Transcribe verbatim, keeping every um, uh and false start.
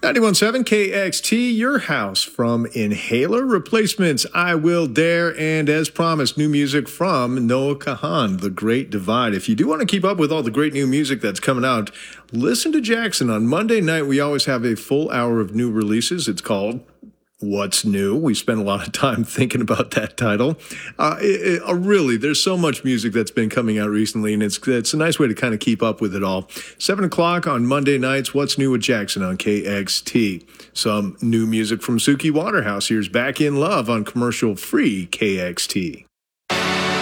ninety-one point seven K X T, your house from Inhaler Replacements, I Will Dare, and as promised, new music from Noah Kahan, The Great Divide. If you do want to keep up with all the great new music that's coming out, listen to Jackson. On Monday night, we always have a full hour of new releases. It's called What's New? We spent a lot of time thinking about that title. Uh, it, it, uh, really, there's so much music that's been coming out recently, and it's it's a nice way to kind of keep up with it all. seven o'clock on Monday nights, What's New with Jackson on K X T. Some new music from Suki Waterhouse. Here's Back in Love on commercial-free K X T.